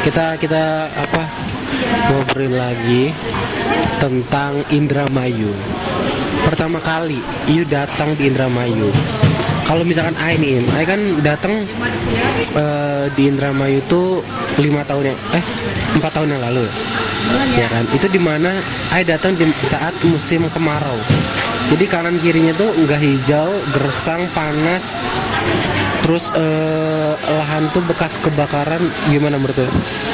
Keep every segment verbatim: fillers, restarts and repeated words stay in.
kita kita apa ngobrol lagi tentang Indramayu. Pertama kali Iu datang di Indramayu. Kalau misalkan Ai nih, Ai kan datang uh, di Indramayu tuh lima tahun yang eh empat tahun yang lalu, ya kan? Itu dimana Ai datang di saat musim kemarau. Jadi kanan kirinya tuh nggak hijau, gersang, panas. Terus uh, lahan tuh bekas kebakaran. Gimana menurut lo?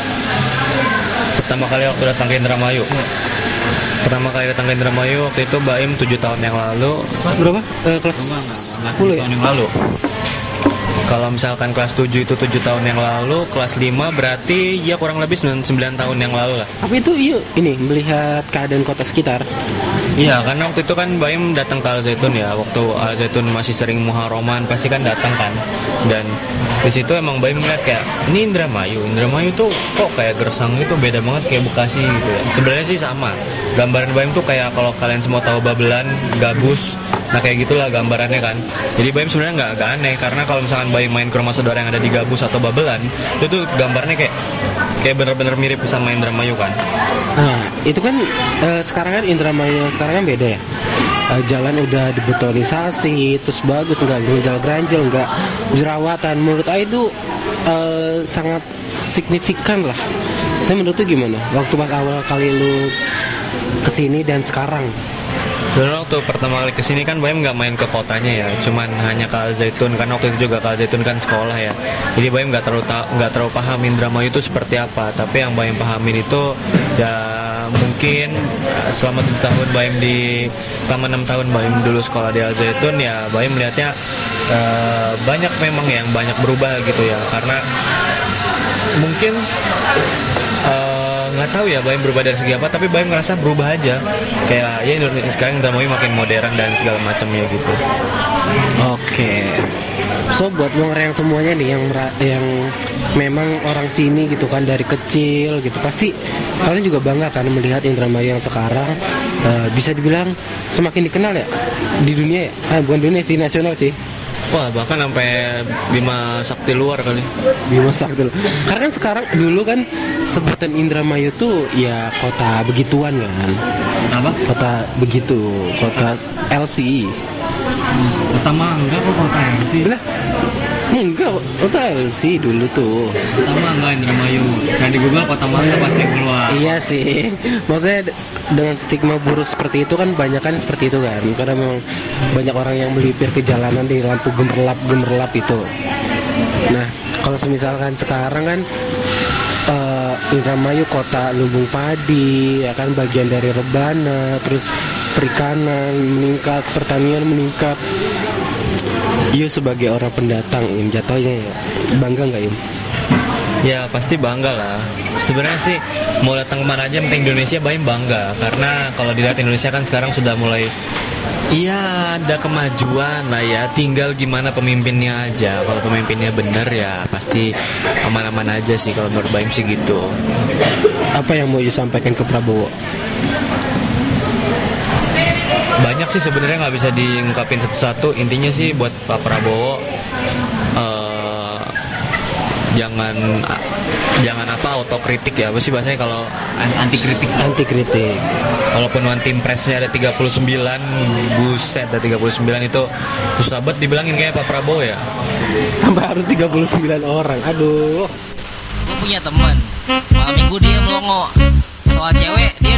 Pertama kali waktu datang ke Indramayu. Pertama kali datang ke Indramayu waktu itu Baim tujuh tahun yang lalu. Kelas berapa? Uh, kelas sepuluh ya? Tahun yang lalu. Kalau misalkan kelas tujuh itu tujuh tahun yang lalu, kelas lima berarti ya kurang lebih sembilan tahun yang lalu lah. Tapi itu iya ini melihat keadaan kota sekitar. Iya, karena waktu itu kan Baim datang ke Al Zaitun ya, waktu Al Zaitun masih sering muharraman, pasti kan datang kan. Dan di situ emang Baim ngeliat kayak ini Indramayu, Indramayu tuh kok kayak gersang gitu, beda banget kayak Bekasi gitu ya. Sebenarnya sih sama. Gambaran Baim tuh kayak kalau kalian semua tahu Babelan, Gabus, nah kayak gitulah gambarannya kan. Jadi Baim sebenarnya nggak agak aneh karena kalau misalkan Baim main ke rumah saudara yang ada di Gabus atau Babelan, itu tuh gambarnya kayak kayak bener-bener mirip sama Indramayu kan. Nah itu kan uh, sekarang kan Indramayu yang sekarang kan beda ya. Uh, jalan udah dibetonisasi, terus bagus, nggak geranjal-geranjal, nggak jerawatan. Menurut Ai itu uh, sangat signifikan lah. Tapi menurut lu gimana? Waktu pas awal kali lu kesini dan sekarang? Dulu waktu pertama kali kesini kan Baim nggak main ke kotanya ya, cuman hanya ke Al Zaitun karena waktu itu juga ke Al Zaitun kan sekolah ya. Jadi Baim nggak terlalu nggak terlalu paham Indramayu itu seperti apa. Tapi yang Baim pahamin itu ya mungkin selama tujuh tahun Baim di selama enam tahun Baim dulu sekolah di Al Zaitun ya, Baim melihatnya uh, banyak memang yang banyak berubah gitu ya. Karena mungkin nggak uh, tahu ya Baim berubah dari segi apa, tapi Baim ngerasa berubah aja kayak ya Indonesia sekarang Indramayu makin modern dan segala macamnya gitu. Oke, so buat yang semuanya nih yang yang memang orang sini gitu kan dari kecil gitu, pasti kalian juga bangga kan melihat Indramayu yang sekarang uh, bisa dibilang semakin dikenal ya di dunia ya? Ah, bukan dunia sih, nasional sih. Wah, bahkan sampai Bima Sakti luar kali. Bima Sakti luar. Karena kan sekarang dulu kan sebutan Indramayu tuh ya kota begituan kan. Apa? Kota begitu, kota L C I. Kota Mangga kok kota L C I? Lah, enggak, kota L C I dulu tuh. Kota Mangga Indramayu. Saya di Google kota Mangga pasti keluar. Iya sih. Maksudnya dengan stigma buruk seperti itu kan banyak kan seperti itu kan. Karena memang banyak orang yang melipir ke jalanan di lampu gemerlap-gemerlap itu. Nah, kalau misalkan sekarang kan uh, Indramayu kota lumbung padi, ya kan, bagian dari rebana, terus perikanan meningkat, pertanian meningkat. Iya, sebagai orang pendatang, Im, jatuhnya ya, bangga nggak, Im? Ya pasti bangga lah. Sebenarnya sih mau datang kemana aja penting Indonesia Baim bangga. Karena kalau dilihat Indonesia kan sekarang sudah mulai, iya ada kemajuan lah ya. Tinggal gimana pemimpinnya aja. Kalau pemimpinnya bener ya pasti aman-aman aja sih kalau menurut Baim sih gitu. Apa yang mau disampaikan ke Prabowo? Banyak sih sebenarnya nggak bisa diungkapin satu-satu. Intinya sih buat Pak Prabowo, uh, jangan jangan apa otokritik ya, apa sih bahasanya kalau anti kritik anti kritik. Walaupun one team pressnya ada tiga puluh sembilan, buset ada tiga puluh sembilan itu susah banget dibilangin kayak Pak Prabowo ya. Sampai harus tiga puluh sembilan orang. Aduh. Gue punya teman malam minggu dia melongo soal cewek, dia